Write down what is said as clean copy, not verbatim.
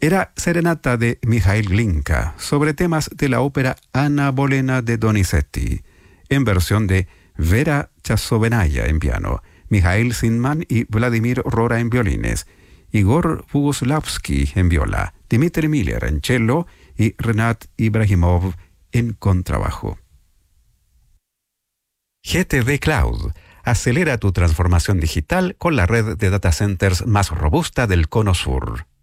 Era Serenata de Mikhail Glinka sobre temas de la ópera Anna Bolena de Donizetti, en versión de Vera Chasovenaya en piano, Mikhail Sinman y Vladimir Rora en violines, Igor Boguslavsky en viola, Dmitry Miller en cello y Renat Ibrahimov en contrabajo. GTD Cloud. Acelera tu transformación digital con la red de data centers más robusta del Cono Sur.